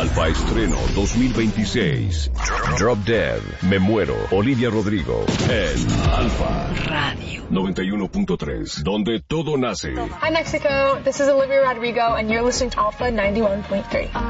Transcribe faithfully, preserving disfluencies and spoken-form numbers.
Alfa Estreno dos mil veintiséis. Drop Dead. Me muero. Olivia Rodrigo. En Alfa Radio noventa y uno punto tres. Donde todo nace. Hi Mexico, this is Olivia Rodrigo and you're listening to Alpha ninety-one point three.